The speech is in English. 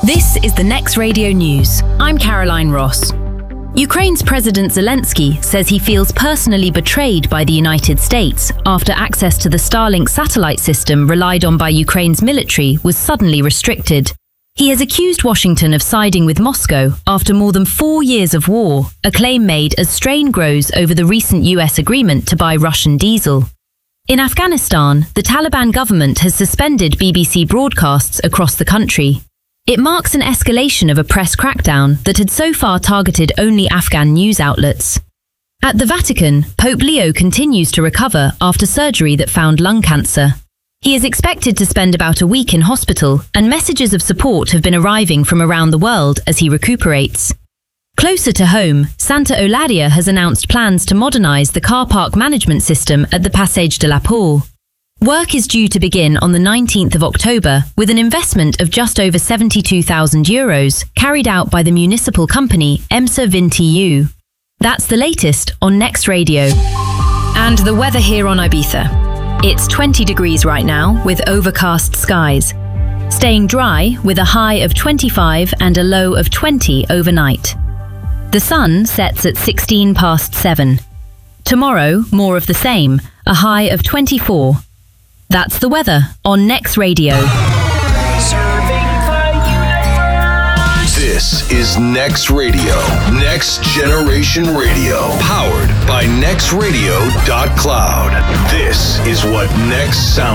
This is the Next Radio News. I'm Caroline Ross. Ukraine's President Zelensky says he feels personally betrayed by the United States after access to the Starlink satellite system relied on by Ukraine's military was suddenly restricted. He has accused Washington of siding with Moscow after more than 4 years of war, a claim made as strain grows over the recent US agreement to buy Russian diesel. In Afghanistan, the Taliban government has suspended BBC broadcasts across the country. It marks an escalation of a press crackdown that had so far targeted only Afghan news outlets. At the Vatican, Pope Leo continues to recover after surgery that found lung cancer. He is expected to spend about a week in hospital, and messages of support have been arriving from around the world as he recuperates. Closer to home, Santa Eulalia has announced plans to modernise the car park management system at the Passage de la Paule. Work is due to begin on the 19th of October with an investment of just over €72,000 carried out by the municipal company EMSA VinTU. That's the latest on Next Radio. And the weather here on Ibiza. It's 20 degrees right now with overcast skies. Staying dry with a high of 25 and a low of 20 overnight. The sun sets at 16 past 7. Tomorrow, more of the same, a high of 24. That's the weather on Next Radio. Serving the universe. This is Next Radio, Next Generation Radio, powered by nextradio.cloud. This is what Next sounds